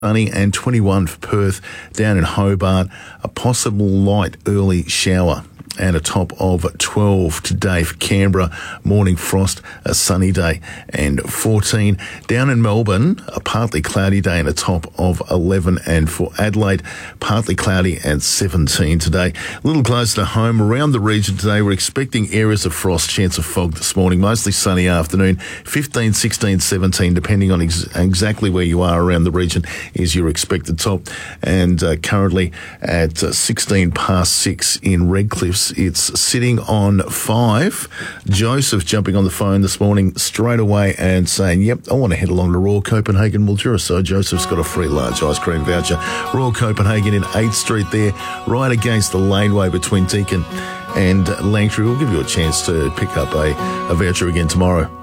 sunny and 21 for Perth. Down in Hobart, a possible light early shower and a top of 12 today for Canberra. Morning frost, a sunny day, and 14. Down in Melbourne, a partly cloudy day and a top of 11. And for Adelaide, partly cloudy and 17 today. A little closer to home, around the region today, we're expecting areas of frost, chance of fog this morning, mostly sunny afternoon, 15, 16, 17, depending on exactly where you are around the region is your expected top. And currently at 16 past 6 in Redcliffs, it's sitting on 5. Joseph jumping on the phone this morning straight away and saying, yep, I want to head along to Royal Copenhagen Mildura. So Joseph's got a free large ice cream voucher. Royal Copenhagen in 8th Street there, right against the laneway between Deakin and Langtree. We'll give you a chance to pick up a voucher again tomorrow.